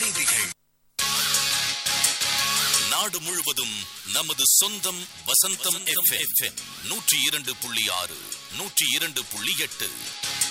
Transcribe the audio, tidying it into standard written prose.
செய்திகள். நாடு முழுவதும் நமது சொந்தம் வசந்தம் FM 102.6 102.8